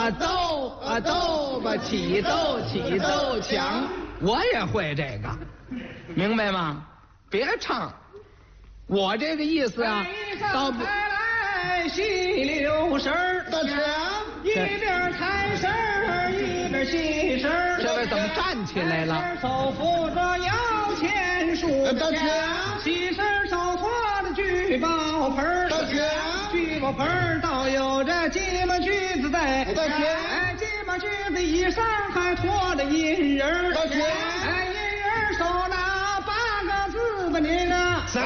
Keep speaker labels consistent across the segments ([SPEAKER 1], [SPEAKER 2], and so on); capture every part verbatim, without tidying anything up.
[SPEAKER 1] 啊斗啊斗吧，起斗起斗强，我也会这个，明白吗？别唱，我这个意思啊，倒不。
[SPEAKER 2] 细溜神儿，
[SPEAKER 1] 大强
[SPEAKER 2] 一边抬神儿一边细神儿。
[SPEAKER 1] 这位怎么站起来了？
[SPEAKER 2] 手扶着摇钱树，
[SPEAKER 1] 大强
[SPEAKER 2] 细神手托着聚宝盆儿，
[SPEAKER 1] 大强
[SPEAKER 2] 聚宝盆儿倒有这鸡毛橘子在，
[SPEAKER 1] 大强
[SPEAKER 2] 哎，鸡毛橘子以上还托着银人儿，
[SPEAKER 1] 大强
[SPEAKER 2] 哎，银人手拿八个字吧您啊，
[SPEAKER 1] 啥？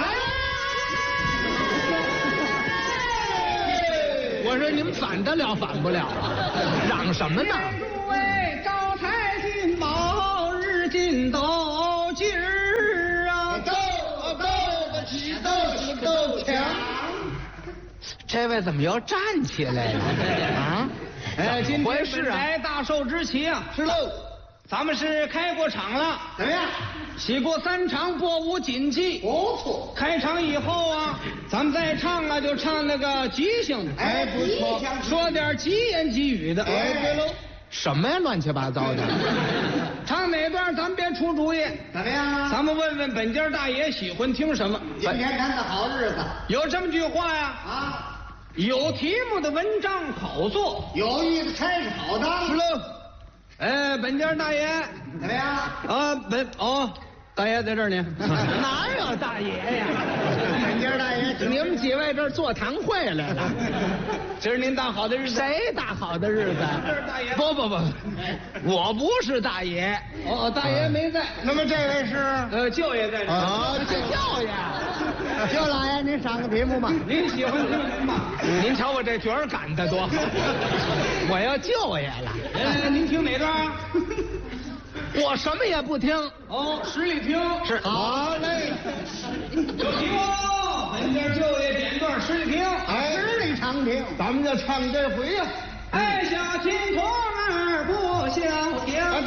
[SPEAKER 1] 我说你们反得了反不了啊？嚷什么呢？
[SPEAKER 2] 诸位招财进宝，日进斗金儿啊！
[SPEAKER 1] 斗斗吧起斗起斗强。这位怎么又站起来了啊？
[SPEAKER 2] 哎，今天
[SPEAKER 1] 是啊，
[SPEAKER 2] 来大寿之期啊！
[SPEAKER 1] 是喽。
[SPEAKER 2] 咱们是开过场了，
[SPEAKER 1] 怎么样？
[SPEAKER 2] 洗过三场播舞锦旗，
[SPEAKER 1] 不错。
[SPEAKER 2] 开场以后啊，咱们再唱啊，就唱那个吉祥的，
[SPEAKER 1] 哎，不错，
[SPEAKER 2] 说点吉言吉语的。
[SPEAKER 1] 哎，对喽。什么呀，乱七八糟的？
[SPEAKER 2] 唱哪段咱别出主意，
[SPEAKER 1] 怎么样啊？
[SPEAKER 2] 咱们问问本家大爷喜欢听什么。
[SPEAKER 1] 今天咱的好日子
[SPEAKER 2] 有这么句话呀，
[SPEAKER 1] 啊，
[SPEAKER 2] 有题目的文章好做，
[SPEAKER 1] 有意思差事好当。
[SPEAKER 2] 是喽。哎，本家大爷
[SPEAKER 1] 怎么样？
[SPEAKER 2] 啊，本哦，大爷在这儿呢。
[SPEAKER 1] 哪有大爷呀？本家大爷，你们几位这儿座谈会来了？
[SPEAKER 2] 今儿您大好的日子，
[SPEAKER 1] 谁大好的日子？
[SPEAKER 2] 大爷
[SPEAKER 1] 不不不，我不是大爷。
[SPEAKER 2] 哦，大爷没在。
[SPEAKER 1] 那么这位是？
[SPEAKER 2] 呃，舅爷在这儿。
[SPEAKER 1] 啊，这舅爷。舅老爷，您上个题目吧。
[SPEAKER 2] 您喜欢听什么？
[SPEAKER 1] 您瞧我这角儿赶得多，我要舅爷了。
[SPEAKER 2] 呃，您听哪段啊？
[SPEAKER 1] 我什么也不听。
[SPEAKER 2] 哦，十里听。
[SPEAKER 1] 是。好嘞。
[SPEAKER 2] 有题目，本家舅爷点段十里听。
[SPEAKER 1] 哎，十里长听。咱们就唱这回呀。
[SPEAKER 2] 爱小青童儿不消停，